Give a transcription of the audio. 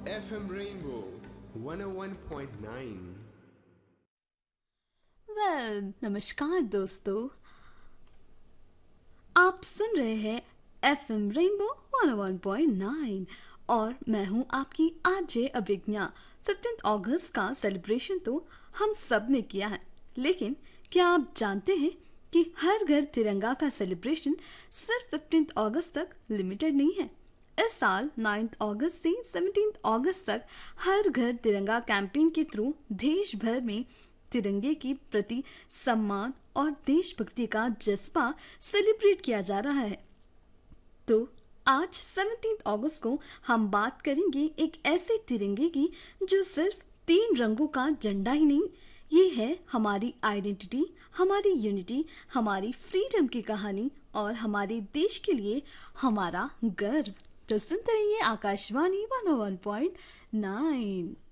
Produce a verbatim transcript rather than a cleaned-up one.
F M Rainbow one oh one point nine। Well नमस्कार दोस्तों, आप सुन रहे हैं एफ एम रेनबो वन ओ वन पॉइंट नाइन और मैं हूं आपकी आरजे अभिज्ञा। फिफ्टीन अगस्त का सेलिब्रेशन तो हम सब ने किया है, लेकिन क्या आप जानते हैं कि हर घर तिरंगा का सेलिब्रेशन सिर्फ फिफ्टीन अगस्त तक लिमिटेड नहीं है। इस साल नाइन्थ अगस्त से सेवनटीन अगस्त तक हर घर तिरंगा कैंपेन के थ्रू देश भर में तिरंगे के प्रति सम्मान और देशभक्ति का जज्बा सेलिब्रेट किया जा रहा है। तो आज सेवनटीन अगस्त को हम बात करेंगे एक ऐसे तिरंगे की जो सिर्फ तीन रंगों का झंडा ही नहीं, ये है हमारी आइडेंटिटी, हमारी यूनिटी, हमारी फ्रीडम की कहानी और हमारे देश के लिए हमारा गर्व। तो सुनते रहिए आकाशवाणी वन ओ वन पॉइंट नाइन।